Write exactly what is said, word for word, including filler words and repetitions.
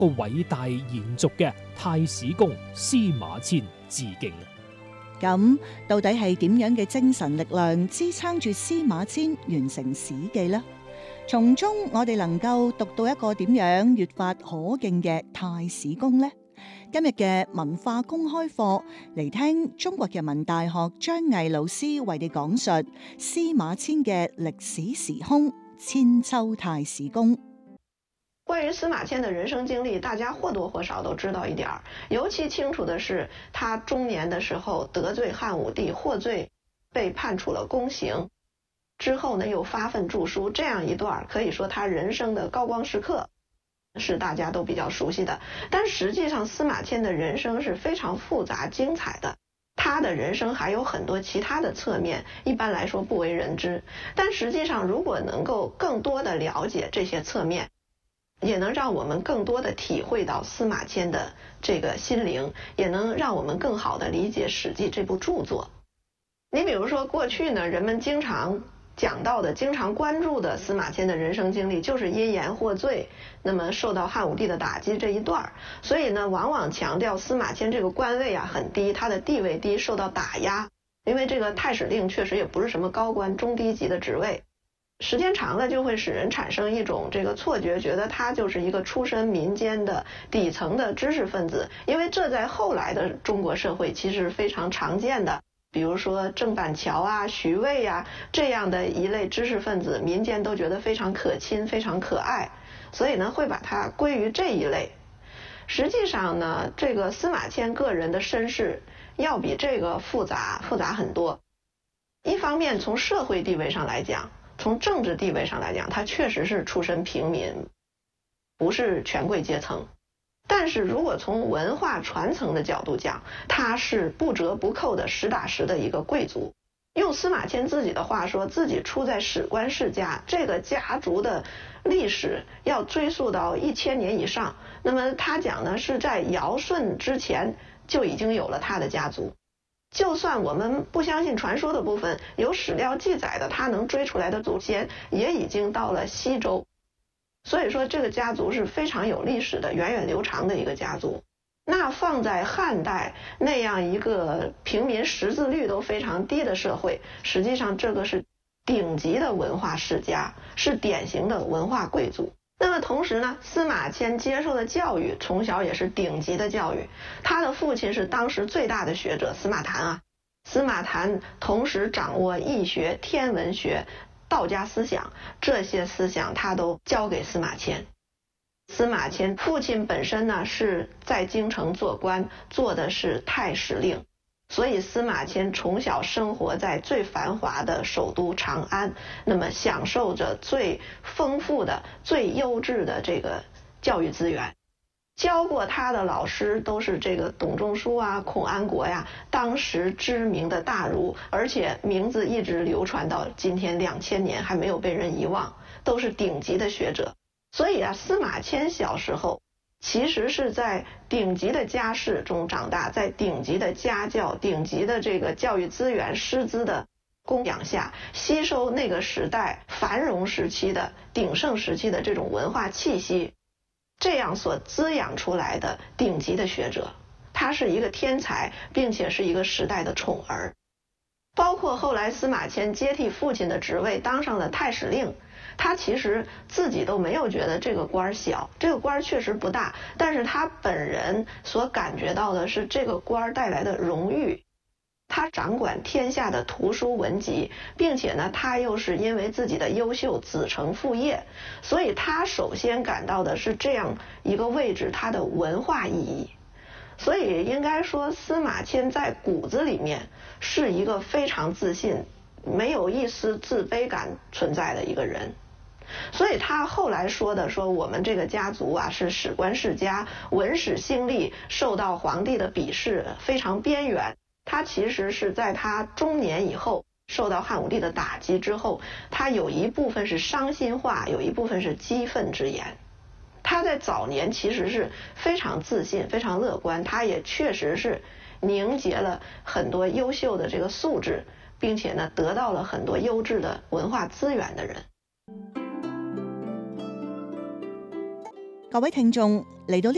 個偉大延續嘅太史公司馬遷致敬。 咁到底係點樣嘅精神力量支撐住司馬遷完成史記呢？從中我哋能夠讀到一個點樣閱法可敬嘅太史公呢？今日嘅文化公開課嚟聽中國人民大學張毅老師為你講述司馬遷嘅歷史時空千秋太史公。 關於司馬遷的人生經歷，大家或多或少都知道一點兒。尤其清楚的是，他中年的時候得罪漢武帝，獲罪，被判處了宮刑。之後呢，又發奮著書，這樣一段可以說他人生的高光時刻，是大家都比較熟悉的。但實際上，司馬遷的人生是非常複雜精彩的。他的人生還有很多其他的側面，一般來說不為人知。但實際上，如果能夠更多的了解這些側面，也能讓我們更多的體會到司馬遷的這個心靈，也能讓我們更好的理解《史記》這部著作。你比如說，過去呢，人們經常講到的、經常關注的司馬遷的人生經歷，就是因言獲罪，那麼受到漢武帝的打擊這一段。所以呢，往往強調司馬遷這個官位啊很低，他的地位低，受到打壓。因為這個太史令確實也不是什麼高官、中低級的職位。時間長了就會使人產生一種這個錯覺，覺得他就是一個出身民間的底層的知識分子，因為這在後來的中國社會其實非常常見的，比如說鄭板橋啊、徐渭啊這樣的一類知識分子，民間都覺得非常可親、非常可愛，所以呢會把它歸於這一類。實際上呢，這個司馬遷個人的身世要比這個複雜複雜很多。一方面從社會地位上來講，從政治地位上來講，他確實是出身平民，不是權貴階層。但是如果從文化傳承的角度講，他是不折不扣的實打實的一個貴族。用司馬遷自己的話說，自己出在史官世家，這個家族的歷史要追溯到一千年以上。那麼他講呢，是在堯舜之前就已經有了他的家族。就算我們不相信傳說的部分，有史料記載的他能追出來的祖先也已經到了西周。所以說這個家族是非常有歷史的、源遠流長的一個家族。那放在漢代那樣一個平民識字率都非常低的社會，實際上這個是頂級的文化世家，是典型的文化貴族。那麼同時呢，司馬遷接受的教育從小也是頂級的教育。他的父親是當時最大的學者司馬談啊，司馬談同時掌握易學、天文學、道家思想，這些思想他都教給司馬遷。司馬遷父親本身呢是在京城做官，做的是太史令。所以司馬遷從小生活在最繁華的首都長安，那麼享受着最豐富的、最優質的這個教育資源。教過他的老師都是這個董仲舒啊、孔安國呀，當時知名的大儒，而且名字一直流傳到今天兩千年還沒有被人遺忘，都是頂級的學者。所以啊，司馬遷小時候其實是在頂級的家世中長大，在頂級的家教、頂級的這個教育資源、師資的供養下，吸收那個時代繁榮時期的、鼎盛時期的這種文化氣息，這樣所滋養出來的頂級的學者。他是一個天才，並且是一個時代的寵兒。包括後來司馬遷接替父親的職位，當上了太史令。他其實自己都沒有覺得這個官小，這個官確實不大，但是他本人所感覺到的是這個官帶來的榮譽。他掌管天下的圖書文集，並且呢，他又是因為自己的優秀子承父業，所以他首先感到的是這樣一個位置它的文化意義。所以應該說，司馬遷在骨子裡面是一個非常自信，沒有一絲自卑感存在的一個人。所以他後來說的說我們這個家族啊是史官世家，文史興利，受到皇帝的鄙視，非常邊緣。他其實是在他中年以後受到漢武帝的打擊之後，他有一部分是傷心話，有一部分是激憤之言。他在早年其實是非常自信，非常樂觀，他也確實是凝結了很多優秀的這個素質，並且呢得到了很多優質的文化資源的人。 各位聽眾，嚟到呢